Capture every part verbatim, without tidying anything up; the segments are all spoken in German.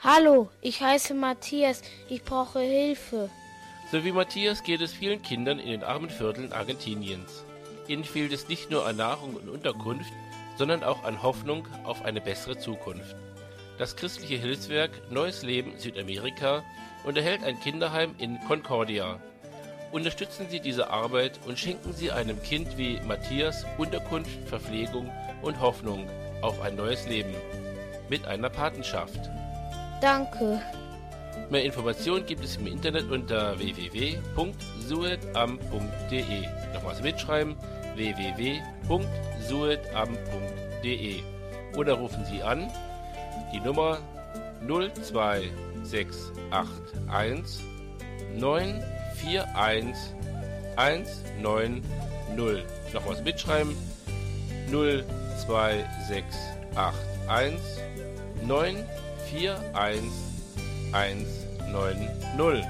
Hallo, ich heiße Matthias, ich brauche Hilfe. So wie Matthias geht es vielen Kindern in den armen Vierteln Argentiniens. Ihnen fehlt es nicht nur an Nahrung und Unterkunft, sondern auch an Hoffnung auf eine bessere Zukunft. Das christliche Hilfswerk Neues Leben Südamerika unterhält ein Kinderheim in Concordia. Unterstützen Sie diese Arbeit und schenken Sie einem Kind wie Matthias Unterkunft, Verpflegung und Hoffnung auf ein neues Leben mit einer Patenschaft. Danke. Mehr Informationen gibt es im Internet unter w w w punkt suedam punkt d e. Nochmals mitschreiben, w w w punkt suedam punkt d e. Oder rufen Sie an die Nummer null zwei sechs acht eins neun vier eins eins neun null. Nochmals mitschreiben, null zwei sechs acht eins neun vier eins eins neun null.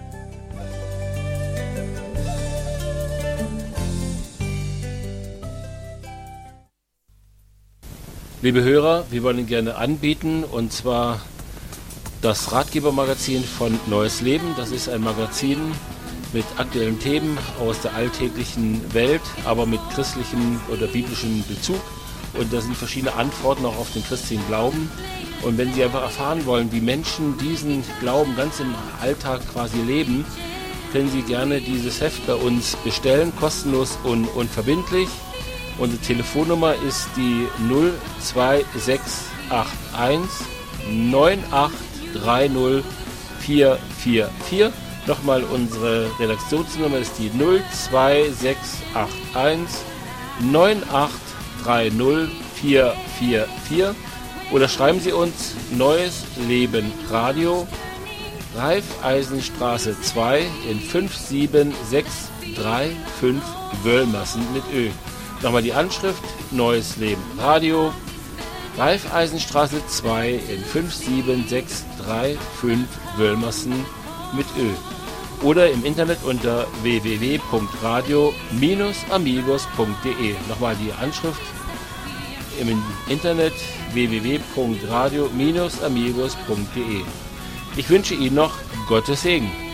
Liebe Hörer, wir wollen Ihnen gerne anbieten, und zwar das Ratgebermagazin von Neues Leben. Das ist ein Magazin mit aktuellen Themen aus der alltäglichen Welt, aber mit christlichem oder biblischem Bezug. Und da sind verschiedene Antworten auch auf den christlichen Glauben. Und wenn Sie einfach erfahren wollen, wie Menschen diesen Glauben ganz im Alltag quasi leben, können Sie gerne dieses Heft bei uns bestellen, kostenlos und unverbindlich. Unsere Telefonnummer ist die null zwei sechs acht eins neun acht drei null vier vier vier. Nochmal, unsere Redaktionsnummer ist die null zwei sechs acht eins neun acht drei null vier vier vier. Oder schreiben Sie uns Neues Leben Radio, Raiffeisenstraße zwei in fünf sieben sechs drei fünf Wöllmassen mit Ö. Nochmal die Anschrift, Neues Leben Radio, Raiffeisenstraße zwei in fünf sieben sechs drei fünf Wöllmassen mit Ö. Oder im Internet unter w w w punkt radio Bindestrich amigos punkt d e. Nochmal die Anschrift im Internet w w w punkt radio Bindestrich amigos punkt d e. Ich wünsche Ihnen noch Gottes Segen.